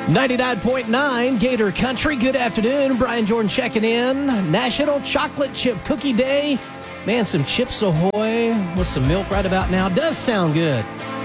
99.9 Gator Country. Good afternoon. Brian Jordan checking in. National Chocolate Chip Cookie Day. Man, some Chips Ahoy with some milk right about now does sound good.